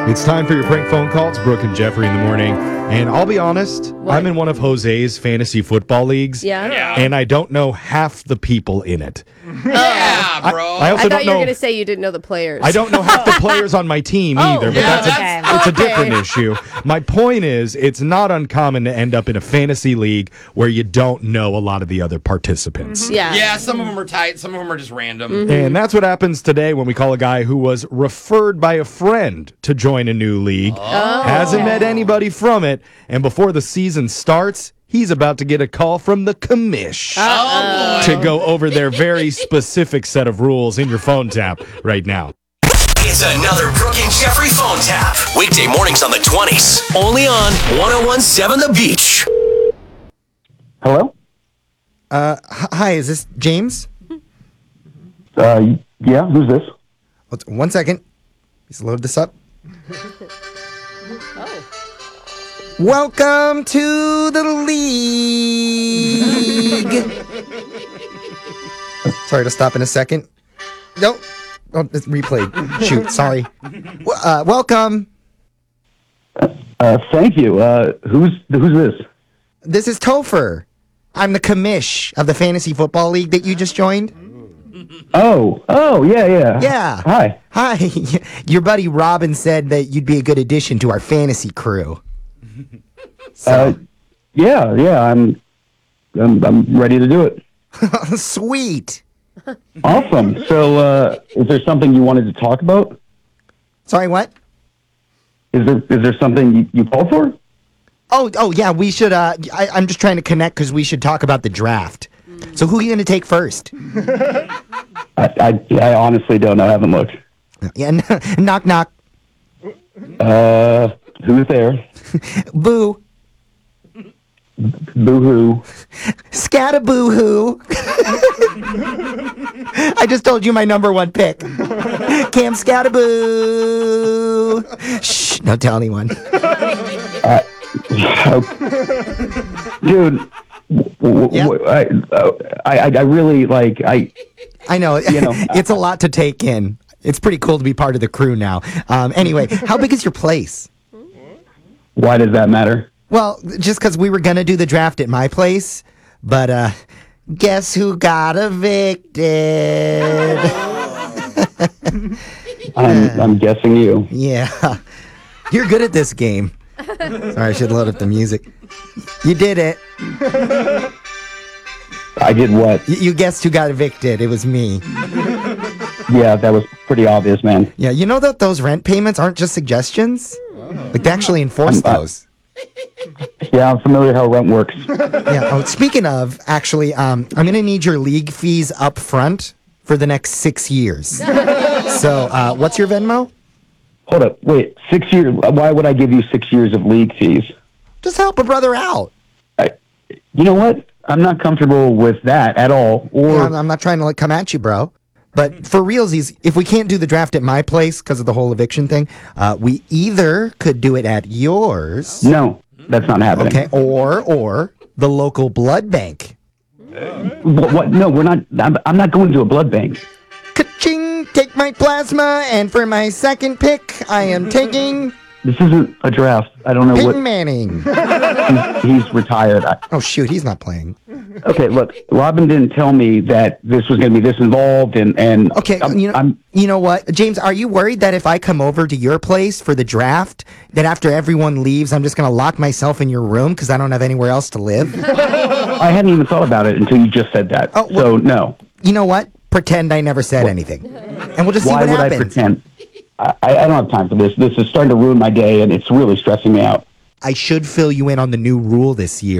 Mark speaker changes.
Speaker 1: It's time for your prank phone call. It's Brooke and Jeffrey in the morning. And I'll be honest, I'm in one of Jose's fantasy football leagues.
Speaker 2: Yeah.
Speaker 1: And I don't know half the people in it.
Speaker 3: Yeah, bro.
Speaker 1: I also
Speaker 2: I
Speaker 1: don't
Speaker 2: thought you were
Speaker 1: know.
Speaker 2: going to say you didn't know the players.
Speaker 1: I don't know half the players on my team either, but
Speaker 3: yeah,
Speaker 1: it's a different issue. My point is, it's not uncommon to end up in a fantasy league where you don't know a lot of the other participants.
Speaker 3: Yeah, some of them are tight. Some of them are just random.
Speaker 1: And that's what happens today when we call a guy who was referred by a friend to join a new league. Hasn't met anybody from it. And before the season starts, he's about to get a call from the commish to go over their very specific set of rules in your phone tap right now.
Speaker 4: It's another Brooke and Jeffrey phone tap. Weekday mornings on the 20s. Only on 1017 The Beach.
Speaker 5: Hello?
Speaker 6: Hi, is this James?
Speaker 5: Yeah, who's this?
Speaker 6: 1 second. Let's load this up. Welcome to the league. Sorry to stop in a second. No. Oh, it's replayed. Shoot, sorry. Welcome.
Speaker 5: Thank you. Who's this?
Speaker 6: This is Topher. I'm the commish of the fantasy football league that you just joined.
Speaker 5: Oh, yeah.
Speaker 6: Yeah.
Speaker 5: Hi.
Speaker 6: Hi. Your buddy Robin said that you'd be a good addition to our fantasy crew.
Speaker 5: Yeah, I'm ready to do it.
Speaker 6: Sweet.
Speaker 5: Awesome. So, is there something you wanted to talk about?
Speaker 6: Sorry, what?
Speaker 5: Is there something you called for?
Speaker 6: Oh, yeah, we should, I'm just trying to connect because we should talk about the draft. So who are you going to take first?
Speaker 5: I honestly don't know. I haven't looked.
Speaker 6: Yeah, knock, knock.
Speaker 5: Who's there?
Speaker 6: Boo.
Speaker 5: Boo-hoo.
Speaker 6: Scattaboo-hoo. I just told you my number one pick. Cam Scattaboo. Shh, don't tell anyone.
Speaker 5: Dude,
Speaker 6: Yeah?
Speaker 5: I really,
Speaker 6: I know.
Speaker 5: You know,
Speaker 6: It's a lot to take in. It's pretty cool to be part of the crew now. Anyway, how big is your place?
Speaker 5: why does that matter?
Speaker 6: Well, just because we were going to do the draft at my place, but guess who got evicted?
Speaker 5: I'm guessing you.
Speaker 6: Yeah. You're good at this game. Sorry, I should load up the music. You did it.
Speaker 5: I did what?
Speaker 6: You guessed who got evicted. It was me.
Speaker 5: Yeah, that was pretty obvious, man.
Speaker 6: Yeah, you know that those rent payments aren't just suggestions? Like, they actually enforce those.
Speaker 5: Yeah, I'm familiar how rent works.
Speaker 6: Yeah. Oh, speaking of, actually, I'm going to need your league fees up front for the next 6 years. So, what's your Venmo?
Speaker 5: Hold up, wait, 6 years? Why would I give you 6 years of league fees?
Speaker 6: Just help a brother out.
Speaker 5: You know what? I'm not comfortable with that at all. Or
Speaker 6: I'm not trying to come at you, bro. But for realsies, if we can't do the draft at my place because of the whole eviction thing, we either could do it at yours.
Speaker 5: no, that's not happening.
Speaker 6: Okay, or the local blood bank.
Speaker 5: What? No, we're not. I'm not going to a blood bank.
Speaker 6: Ka-ching! Take my plasma, and for my second pick, I am taking
Speaker 5: This isn't a draft. I don't know
Speaker 6: Peyton Manning.
Speaker 5: what. He's retired.
Speaker 6: Oh shoot, he's not playing.
Speaker 5: Okay, look, Robin didn't tell me that this was going to be this involved, and
Speaker 6: Okay, you know what, James? Are you worried that if I come over to your place for the draft, that after everyone leaves, I'm just going to lock myself in your room because I don't have anywhere else to live?
Speaker 5: I hadn't even thought about it until you just said that.
Speaker 6: Oh, well,
Speaker 5: so no.
Speaker 6: You know what? Pretend I never said anything, and we'll just see
Speaker 5: Why
Speaker 6: what
Speaker 5: would
Speaker 6: happens.
Speaker 5: I pretend? I don't have time for this. This is starting to ruin my day, and it's really stressing me out.
Speaker 6: I should fill you in on the new rule this year.